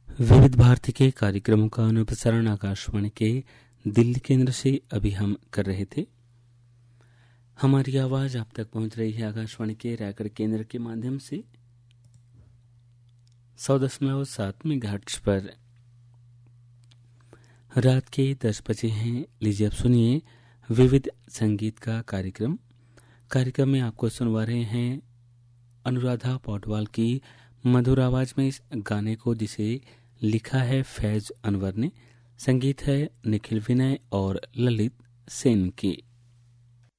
विविध भारती के कार्यक्रमों का अनुप्रसारण आकाशवाणी के दिल्ली केंद्र से अभी हम कर रहे थे। हमारी आवाज आप तक पहुंच रही है आकाशवाणी के रायगढ़ केंद्र के माध्यम से 100.7 मेगाहर्ट्ज पर। रात के 10 बजे हैं। लीजिए अब सुनिए विविध संगीत का कार्यक्रम में आपको सुनवा रहे हैं अनुराधा पौडवाल की मधुर आवाज में इस गाने को, जिसे लिखा है फैज अनवर ने। संगीत है निखिल विनय और ललित सेन की।